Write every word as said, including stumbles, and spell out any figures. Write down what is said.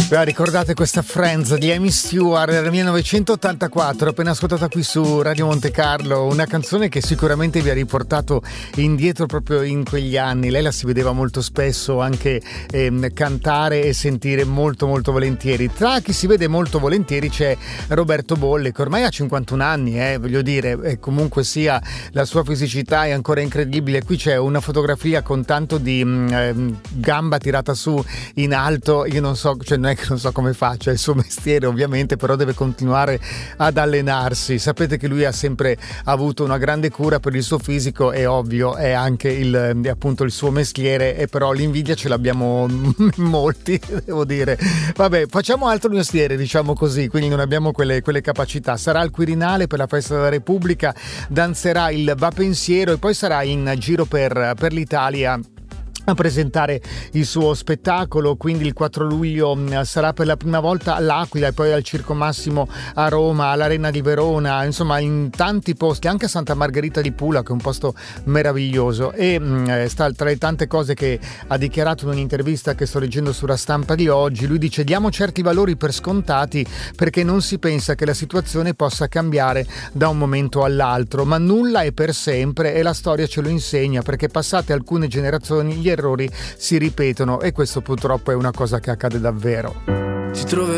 Beh, ricordate questa Friends di Amy Stewart del millenovecentottantaquattro, appena ascoltata qui su Radio Monte Carlo, una canzone che sicuramente vi ha riportato indietro proprio in quegli anni. Lei la si vedeva molto spesso anche ehm, cantare e sentire molto molto volentieri. Tra chi si vede molto volentieri c'è Roberto Bolle, che ormai ha cinquantuno anni, eh, voglio dire, e comunque sia la sua fisicità è ancora incredibile. Qui c'è una fotografia con tanto di mh, ehm, gamba tirata su in alto, io non so, cioè non è che non so come faccia, è il suo mestiere ovviamente, però deve continuare ad allenarsi. Sapete che lui ha sempre avuto una grande cura per il suo fisico, è ovvio, è anche il, appunto il suo mestiere, e però l'invidia ce l'abbiamo molti, devo dire. Vabbè, facciamo altro mestiere, diciamo così, quindi non abbiamo quelle, quelle capacità. Sarà al Quirinale per la festa della Repubblica, danzerà il Va Pensiero e poi sarà in giro per, per l'Italia a presentare il suo spettacolo. Quindi il quattro luglio sarà per la prima volta all'Aquila e poi al Circo Massimo a Roma, all'Arena di Verona, insomma in tanti posti, anche a Santa Margherita di Pula, che è un posto meraviglioso. E mh, sta tra le tante cose che ha dichiarato in un'intervista che sto leggendo sulla Stampa di oggi. Lui dice: diamo certi valori per scontati perché non si pensa che la situazione possa cambiare da un momento all'altro, ma nulla è per sempre e la storia ce lo insegna, perché passate alcune generazioni gli errori si ripetono, e questo purtroppo è una cosa che accade davvero. Ti trovo